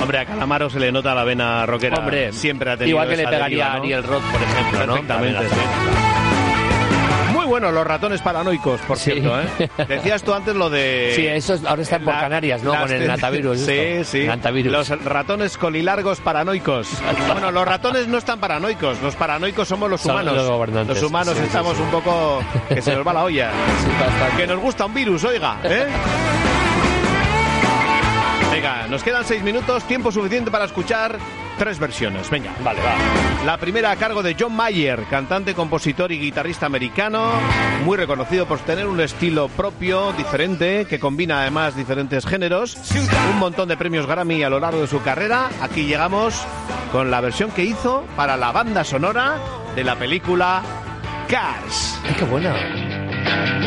Hombre, a Calamaro se le nota la vena rockera. Hombre, siempre ha tenido igual que le esa pegaría deriva, a ¿no? Ariel Roth, por ejemplo, ¿no? Perfectamente, sí. Muy bueno, los ratones paranoicos, por Sí. cierto, ¿eh? Decías tú antes lo de... Sí, esos ahora están por Canarias, ¿no? Con el hantavirus. Sí, esto. sí. El hantavirus. Los ratones colilargos paranoicos. Bueno, los ratones no están paranoicos. Los paranoicos somos los Son humanos. los gobernantes. Los humanos Sí, estamos sí. un poco... que se nos va la olla. Sí, bastante. Que nos gusta un virus, oiga, ¿eh? Venga, nos quedan 6 minutos, tiempo suficiente para escuchar 3 versiones. Venga. Vale, va. La primera a cargo de John Mayer, cantante, compositor y guitarrista americano, muy reconocido por tener un estilo propio, diferente, que combina además diferentes géneros, un montón de premios Grammy a lo largo de su carrera. Aquí llegamos con la versión que hizo para la banda sonora de la película Cars. Qué buena.